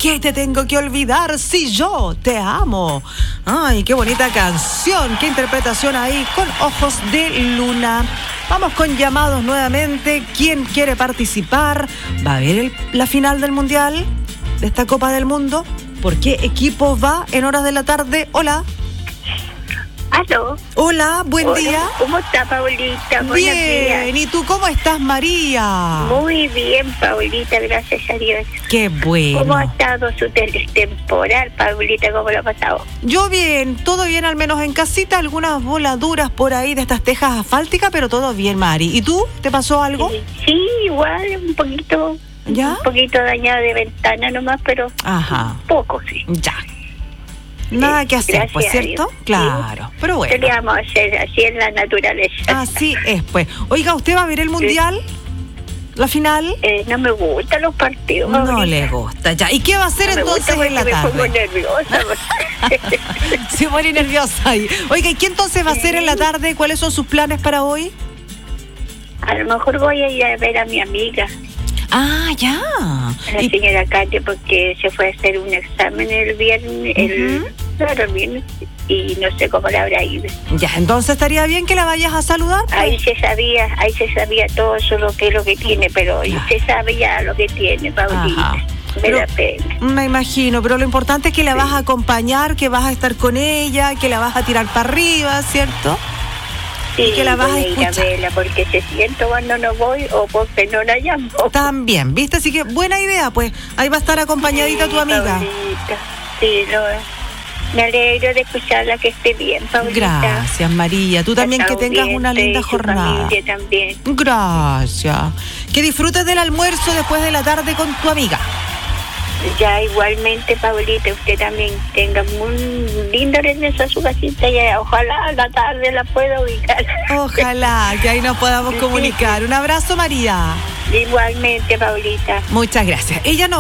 qué te tengo que olvidar si yo te amo? Ay, qué bonita canción, qué interpretación ahí con Ojos de Luna. Vamos con llamados nuevamente. ¿Quién quiere participar? ¿Va a haber la final del Mundial de esta Copa del Mundo? ¿Por qué equipo va en horas de la tarde? Hola. ¿Aló? Hola, buen día. ¿Cómo está, Paulita? Buenos Bien, días. ¿y tú cómo estás, María? Muy bien, Paulita, gracias a Dios. Qué bueno. ¿Cómo ha estado su temporal, Paulita? ¿Cómo lo ha pasado? Yo bien, todo bien, al menos en casita, algunas voladuras por ahí de estas tejas asfálticas, pero todo bien, Mari. ¿Y tú? ¿Te pasó algo? Sí, igual, un poquito. ¿Ya? Un poquito dañado de ventana nomás, pero Ajá. poco, sí. Ya. Nada que hacer, pues, Gracias a ¿cierto? Dios. Claro, pero ¿Qué le bueno. vamos a hacer? Así es la naturaleza. Así es, pues. Oiga, ¿usted va a ver el Mundial? ¿La final? No me gustan los partidos. No Paulita. le gusta, ya. ¿Y qué va a hacer No me entonces gusta en la porque me pongo tarde? nerviosa. Se pone nerviosa ahí. Oiga, ¿y qué entonces va a hacer en la tarde? ¿Cuáles son sus planes para hoy? A lo mejor voy a ir a ver a mi amiga, Ah, ya. la Y- señora Katia, porque se fue a hacer un examen el viernes, el viernes, y no sé cómo le habrá ido. Ya, entonces estaría bien que la vayas a saludar. pues. Ahí se sabía todo eso lo que tiene, pero Claro. se sabe ya lo que tiene, Paulita. Ajá. Me Pero- da pena. Me imagino, pero lo importante es que la vas a acompañar, que vas a estar con ella, que la vas a tirar para arriba, ¿cierto? Sí, que la vas voy a a ir a escuchar. verla porque se siento cuando no voy o porque no la llamo. También, ¿viste? Así que buena idea, pues. Ahí va a estar acompañadita tu amiga. Paulita. Sí, me alegro de escucharla, que esté bien, Paulita. Gracias, María. Tú también, que tengas una linda Y su jornada. familia también. Gracias. Que disfrutes del almuerzo después de la tarde con tu amiga. Ya igualmente, Paulita, usted también tenga muy lindo regreso a su casita y ojalá a la tarde la pueda ubicar. Ojalá que ahí nos podamos comunicar. Un abrazo, María. Igualmente, Paulita. Muchas gracias. Ella no